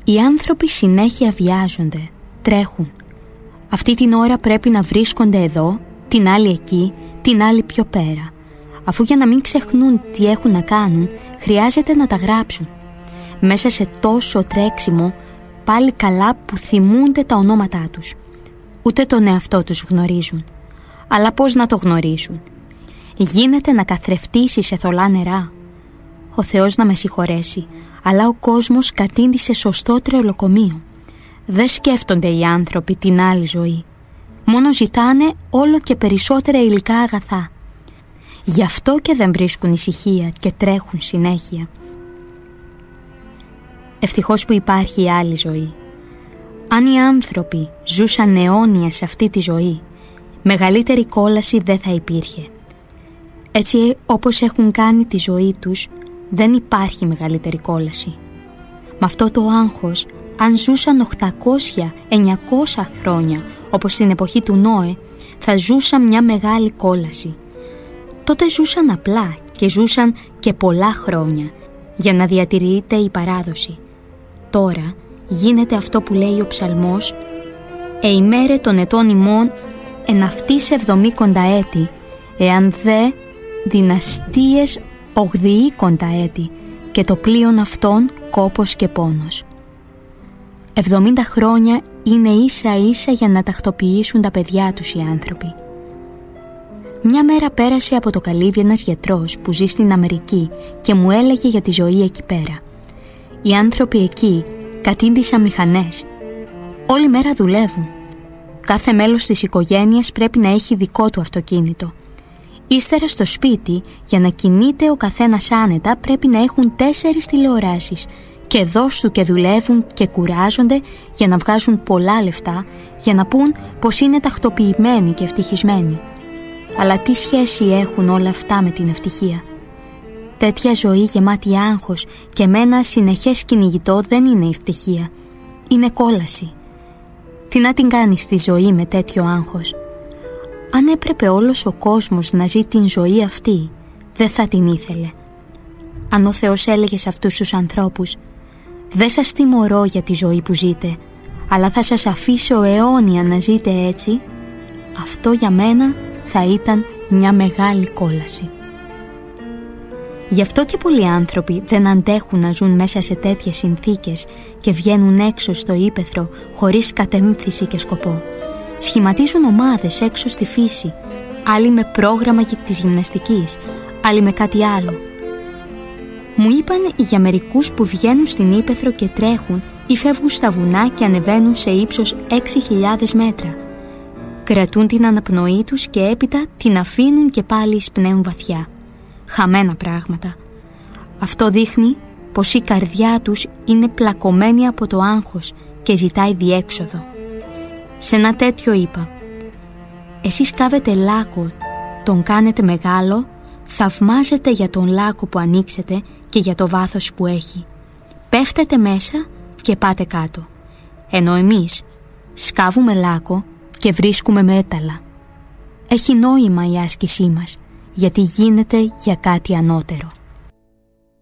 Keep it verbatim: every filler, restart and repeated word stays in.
Οι άνθρωποι συνέχεια βιάζονται, τρέχουν. Αυτή την ώρα πρέπει να βρίσκονται εδώ, την άλλη εκεί, την άλλη πιο πέρα. Αφού για να μην ξεχνούν τι έχουν να κάνουν, χρειάζεται να τα γράψουν. Μέσα σε τόσο τρέξιμο, πάλι καλά που θυμούνται τα ονόματά τους. Ούτε τον εαυτό τους γνωρίζουν. Αλλά πώς να το γνωρίσουν? Γίνεται να καθρεφτήσει σε θολά νερά. Ο Θεός να με συγχωρέσει, αλλά ο κόσμος κατήντησε σωστό τρελοκομείο. Δεν σκέφτονται οι άνθρωποι την άλλη ζωή. Μόνο ζητάνε όλο και περισσότερα υλικά αγαθά. Γι' αυτό και δεν βρίσκουν ησυχία και τρέχουν συνέχεια. Ευτυχώς που υπάρχει η άλλη ζωή. Αν οι άνθρωποι ζούσαν αιώνια σε αυτή τη ζωή, μεγαλύτερη κόλαση δεν θα υπήρχε. Έτσι όπως έχουν κάνει τη ζωή τους, δεν υπάρχει μεγαλύτερη κόλαση. Με αυτό το άγχος, αν ζούσαν οκτακόσια με εννιακόσια χρόνια, όπως στην εποχή του Νόε, θα ζούσαν μια μεγάλη κόλαση. Τότε ζούσαν απλά και ζούσαν και πολλά χρόνια, για να διατηρείται η παράδοση. Τώρα γίνεται αυτό που λέει ο ψαλμός «Εημέρε των ετών ημών εν αυτής εβδομήκοντα έτη, εάν δε δυναστείες ογδοήκοντα έτη, και το πλοίον αυτών κόπος και πόνος». εβδομήντα χρόνια είναι ίσα ίσα για να τακτοποιήσουν τα παιδιά τους οι άνθρωποι. Μια μέρα πέρασε από το καλύβι ένας γιατρός που ζει στην Αμερική και μου έλεγε για τη ζωή εκεί πέρα. Οι άνθρωποι εκεί κατήντησαν μηχανές. Όλη μέρα δουλεύουν. Κάθε μέλος της οικογένειας πρέπει να έχει δικό του αυτοκίνητο. Ύστερα στο σπίτι, για να κινείται ο καθένας άνετα, πρέπει να έχουν τέσσερις τηλεοράσεις. Και δώσ' και δουλεύουν και κουράζονται για να βγάζουν πολλά λεφτά, για να πούν πως είναι τακτοποιημένοι και ευτυχισμένοι. Αλλά τι σχέση έχουν όλα αυτά με την ευτυχία? Τέτοια ζωή γεμάτη άγχος και με ένα συνεχές κυνηγητό δεν είναι ευτυχία. Είναι κόλαση. Τι να την κάνεις τη ζωή με τέτοιο άγχος? Αν έπρεπε όλος ο κόσμος να ζει την ζωή αυτή, δεν θα την ήθελε. Αν ο Θεός έλεγε σε αυτούς τους ανθρώπους «Δεν σας τιμωρώ για τη ζωή που ζείτε, αλλά θα σας αφήσω αιώνια να ζείτε έτσι», αυτό για μένα θα ήταν μια μεγάλη κόλαση. Γι' αυτό και πολλοί άνθρωποι δεν αντέχουν να ζουν μέσα σε τέτοιες συνθήκες και βγαίνουν έξω στο ύπαιθρο χωρίς κατεύθυνση και σκοπό. Σχηματίζουν ομάδες έξω στη φύση, άλλοι με πρόγραμμα της γυμναστικής, άλλοι με κάτι άλλο. Μου είπαν για μερικούς που βγαίνουν στην ύπαιθρο και τρέχουν ή φεύγουν στα βουνά και ανεβαίνουν σε ύψος έξι χιλιάδες μέτρα. Κρατούν την αναπνοή τους και έπειτα την αφήνουν και πάλι εισπνέουν βαθιά. Χαμένα πράγματα. Αυτό δείχνει πως η καρδιά τους είναι πλακωμένη από το άγχος και ζητάει διέξοδο. Σε ένα τέτοιο είπα «Εσείς κάβετε λάκκο, τον κάνετε μεγάλο, θαυμάζετε για τον λάκκο που ανοίξετε και για το βάθος που έχει. Πέφτετε μέσα και πάτε κάτω. Ενώ εμείς σκάβουμε λάκκο και βρίσκουμε μέταλλα. Έχει νόημα η άσκησή μας, γιατί γίνεται για κάτι ανώτερο».